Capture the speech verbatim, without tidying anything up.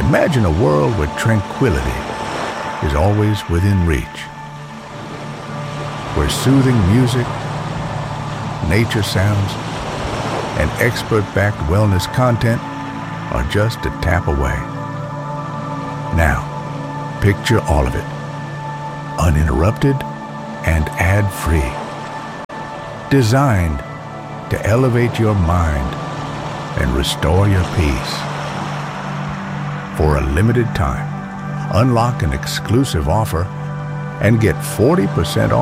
Imagine a world where tranquility is always within reach, where soothing music, nature sounds, and expert-backed wellness content are just a tap away. Now, picture all of it, uninterrupted and ad-free. Designed to elevate your mind and restore your peace. For a limited time, unlock an exclusive offer and get forty percent off